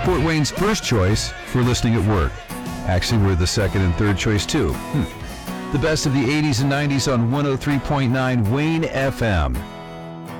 Fort Wayne's first choice for listening at work. Actually, we're the second and third choice, too. The best of the 80s and 90s on 103.9 Wayne FM.